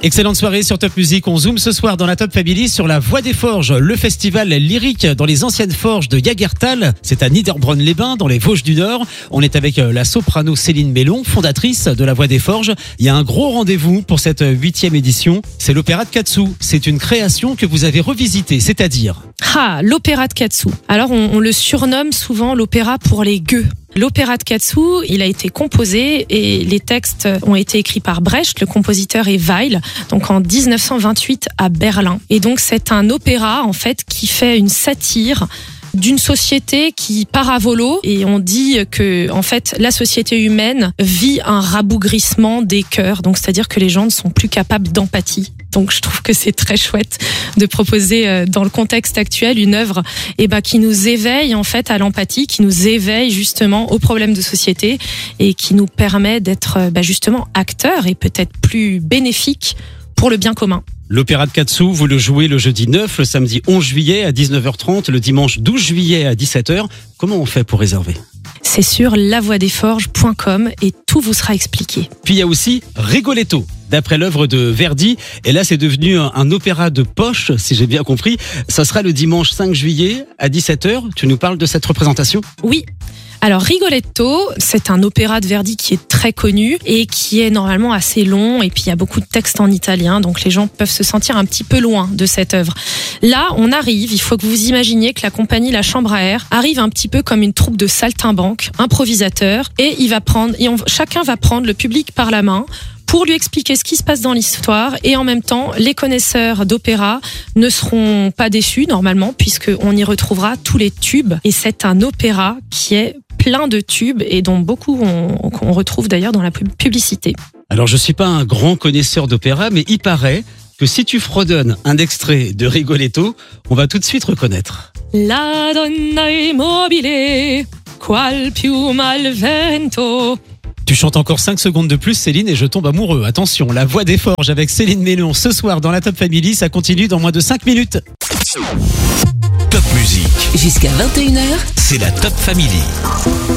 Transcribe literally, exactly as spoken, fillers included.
Excellente soirée sur Top Music. On zoome ce soir dans la Top Family sur la Voix des Forges, le festival lyrique dans les anciennes forges de Jagertal. C'est à Niederbronn-les-Bains, dans les Vosges du Nord. On est avec la soprano Céline Mélon, fondatrice de la Voix des Forges. Il y a un gros rendez-vous pour cette huitième édition. C'est l'opéra de Katsu. C'est une création que vous avez revisitée, c'est-à-dire... Ah, l'opéra de Katsu. Alors, on, on le surnomme souvent l'opéra pour les gueux. L'opéra de Katsu, il a été composé et les textes ont été écrits par Brecht, le compositeur est Weill, donc en dix-neuf cent vingt-huit à Berlin. Et donc c'est un opéra en fait qui fait une satire d'une société qui part à volo, et on dit que en fait la société humaine vit un rabougrissement des cœurs, donc c'est-à-dire que les gens ne sont plus capables d'empathie. Donc je trouve que c'est très chouette de proposer dans le contexte actuel une œuvre eh ben, qui nous éveille en fait à l'empathie, qui nous éveille justement aux problèmes de société et qui nous permet d'être bah, justement acteurs et peut-être plus bénéfiques pour le bien commun. L'opéra de Katsu, vous le jouez le jeudi neuf, le samedi onze juillet à dix-neuf heures trente, le dimanche douze juillet à dix-sept heures. Comment on fait pour réserver ? C'est sur la voix des forges point com et tout vous sera expliqué. Puis il y a aussi Rigoletto, d'après l'œuvre de Verdi. Et là, c'est devenu un, un opéra de poche, si j'ai bien compris. Ça sera le dimanche cinq juillet à dix-sept heures. Tu nous parles de cette représentation ? Oui. Alors Rigoletto, c'est un opéra de Verdi qui est très connu et qui est normalement assez long, et puis il y a beaucoup de textes en italien, donc les gens peuvent se sentir un petit peu loin de cette œuvre. Là, on arrive, il faut que vous imaginiez que la compagnie La Chambre à Air arrive un petit peu comme une troupe de saltimbanques, improvisateurs, et il va prendre, et on, chacun va prendre le public par la main pour lui expliquer ce qui se passe dans l'histoire, et en même temps, les connaisseurs d'opéra ne seront pas déçus normalement, puisqu'on y retrouvera tous les tubes, et c'est un opéra qui est plein de tubes et dont beaucoup on, on retrouve d'ailleurs dans la publicité. Alors je suis pas un grand connaisseur d'opéra, mais il paraît que si tu fredonnes un extrait de Rigoletto, on va tout de suite reconnaître. La donna è mobile, qual piuma al vento. Tu chantes encore cinq secondes de plus, Céline, et je tombe amoureux. Attention, la Voix des Forges avec Céline Mélon ce soir dans la Top Family, ça continue dans moins de cinq minutes. Top Music. Jusqu'à vingt et une heures. C'est la Top Family.